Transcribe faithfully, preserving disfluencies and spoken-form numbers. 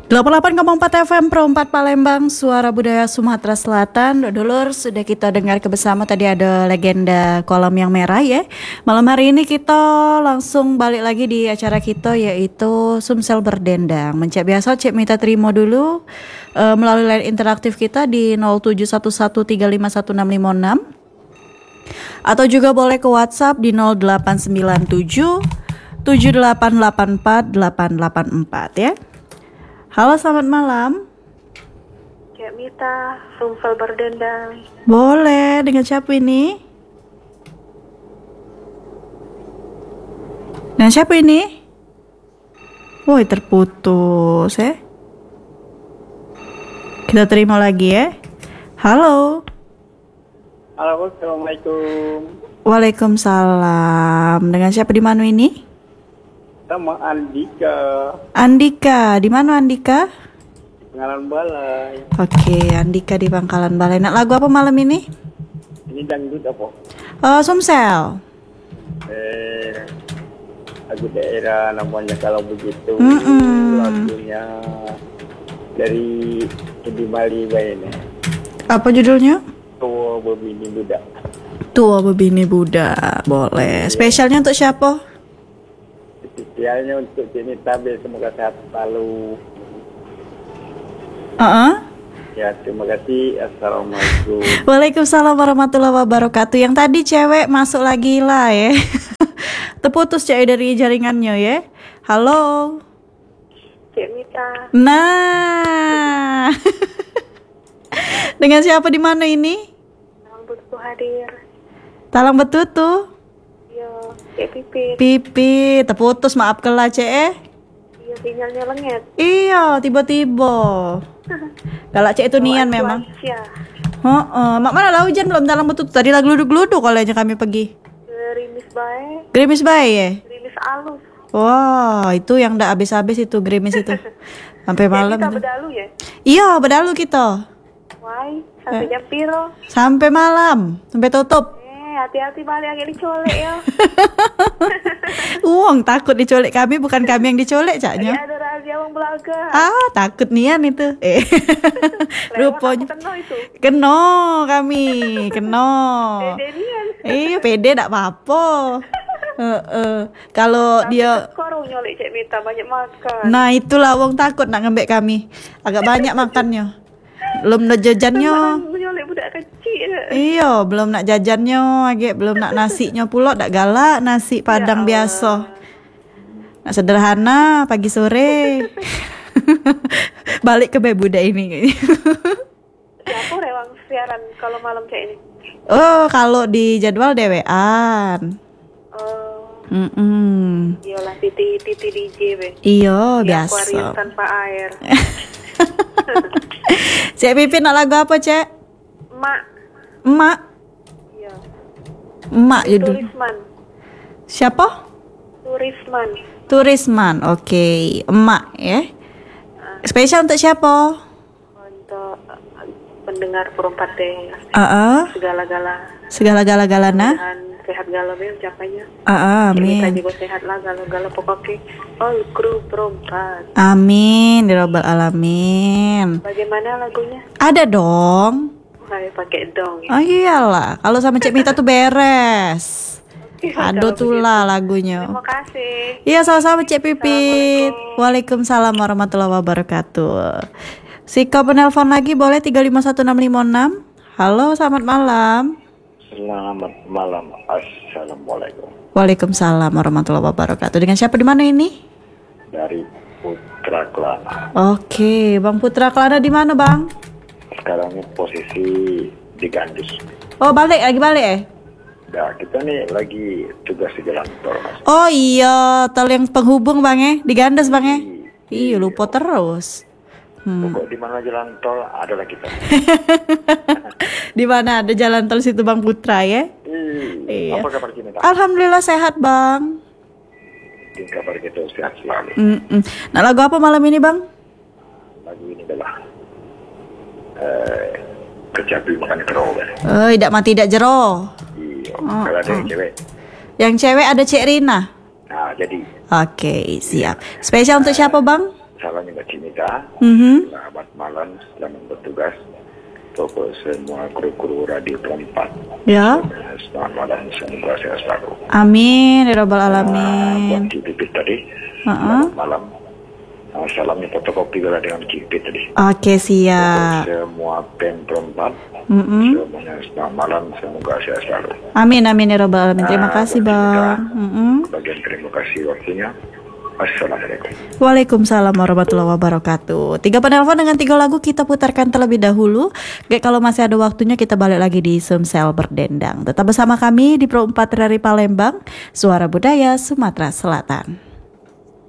delapan puluh delapan koma empat F M Pro empat Palembang, Suara Budaya Sumatera Selatan. Dulur, sudah kita dengar bersama tadi ada legenda kolam yang merah ya. Malam hari ini kita langsung balik lagi di acara kita, yaitu Sumsel Berdendang. Mencak biasa Cek minta terima dulu uh, melalui line interaktif kita di nol tujuh satu satu tiga lima satu enam lima enam, atau juga boleh ke WhatsApp di nol delapan sembilan tujuh tujuh delapan delapan empat delapan delapan empat ya. Halo, selamat malam. Cek Mita, Sumsel Berdendang. Boleh, dengan siapa ini? Dengan siapa ini? Woi, terputus ya. Kita terima lagi ya. Halo. Halo, assalamualaikum. Waalaikumsalam. Dengan siapa di mana ini? Sama Andika. Andika, di mana Andika? Di Pangkalan Balai. Oke, Andika di Pangkalan Balai. Nak lagu apa malam ini? Ini dangdut apa? Oh, Sumsel. Eh, lagu daerah namanya kalau begitu. Mm-mm. Lagunya dari Edi Mali ini. Apa judulnya? Tua Bebini Budak. Tua Bebini Budak. Boleh. Spesialnya untuk siapa? Spesialnya untuk Cik Tabe, semoga sehat selalu. Uh-uh. Ya, terima kasih. Assalamualaikum. Waalaikumsalam warahmatullahi wabarakatuh. Yang tadi cewek masuk lagi lah ya. Terputus cewek dari jaringannya ya. Halo. Cek Mita. Nah. Dengan siapa di mana ini? Talang Betutu hadir. Talang Betutu. Iya, Cek Pipit. Pipi, terputus, maaf kelah cek eh. Iya, sinyalnya lengket. Iya, tiba-tiba. Kalau cek itu nian memang. Ya. Heeh, mak mana lah hujan belum Talang Betutu. Tadi lah geluduk-geluduk kalau aja kami pergi. Gerimis baik, Gerimis baik ya? gerimis alus. Wah, itu yang ndak habis-habis itu gerimis itu. Sampai malam. Kita itu. bedalu ya? Iya, bedalu kita. Why? Sampai jam piro? Sampai malam, sampai tutup. Eh, hati-hati balik yang dicolek ya. Uang takut dicolek kami, bukan kami yang dicolek Ya caknya. ada rahasia uang belaga. Ah, takut nian itu. Eh. Lewat Rupanya aku kena itu. keno kami, keno. Dedenian. Iya, pede ndak apa-apa. Heeh. Kalau dia Sekarang nyolek Cek Mita banyak makan. nah itulah wong takut nak ngembek kami. Agak banyak makannya. Belum nak jajannya. Menyolek budak kecil. Iya, belum nak jajannya, agak belum nak nasinya pula, dak galak nasi padang Ya Allah. biasa. Nak sederhana pagi sore. Balik ke bebuda ini. Siapa rewang siaran kalau malam kayak ini? Oh, kalau di jadwal dewean. Oh, Mm-mm. iyalah titi titi D J be. Iya, Di akuarium biasa. tanpa air. Cek Pipin nak lagu apa, Cek? Mak, Emak. iya. Emak judul. Turisman, Siapa? Turisman. Turisman. Oke, Emak ya. Spesial untuk siapa? Untuk uh, pendengar perempat deh. Heeh. Segala-gala. Segala-gala-galana. Dan sehat galau be ucapannya. Ah, Kita amin. juga sehat lah galau-galau pokoknya. All kru perempat. Amin, ya rabbal alamin. Bagaimana lagunya? Ada dong. Saya pakai dong ya. Oh iyalah, kalau sama Cek Mita tuh beres. Ada Kalau tuh begitu. lah lagunya. Terima kasih. Iya, sama-sama Cek Pipit. Waalaikumsalam warahmatullahi wabarakatuh. Si kau penelpon lagi boleh tiga lima satu enam lima enam. Halo, selamat malam. Selamat malam. Assalamualaikum. Waalaikumsalam warahmatullahi wabarakatuh. Dengan siapa di mana ini? Dari Putra Kelana. Oke, Bang Putra Kelana di mana, Bang? Sekarang ini posisi di Gandus. Oh, balik lagi balik eh? Nah, kita nih lagi tugas di jalan tol, Mas. Oh iya, tol yang penghubung Bang ya, di Gandes Bang ya. Iya, lupa terus. Hmm. Pokok di mana jalan tol adalah kita. Di mana ada jalan tol situ Bang Putra ya? Iya. Iya. Apa kabar kita? Alhamdulillah sehat Bang. Mungkin kabar kita sehat selalu. Mm-mm. Nah, lagu apa malam ini Bang? Lagu ini adalah eh, kecapi makan kerol. Oh, tidak mati tidak jero. Iya. Oh, Kalau ada yang oh. cewek. Yang cewek ada Cek Rina. Nah, jadi Oke, siap. Spesial untuk siapa Bang? salam juga Cinita. Mhm. Selamat malam, selamat bertugas. Untuk semua kru-kru Radio Perempat. Ya. Selamat malam, semoga sehat selalu. Amin ya rabbal Buat alamin. Cipit tadi, Heeh. selamat malam. Ah, salamnya fotokopi juga dengan Cipit tadi. Oke, siap. Untuk semua pen Perempat, Mm-mm. semuanya selamat malam, semoga sehat selalu. Amin amin ya rabbal alamin. Terima Ah, kasih, buat Bang. Cinita, Mm-mm. Bagian terima kasih waktunya. Assalamualaikum. Waalaikumsalam warahmatullahi wabarakatuh. Tiga penelpon dengan tiga lagu kita putarkan terlebih dahulu. Oke, kalau masih ada waktunya kita balik lagi di Sumsel Berdendang. Tetap bersama kami di Pro empat dari Palembang, Suara Budaya Sumatera Selatan.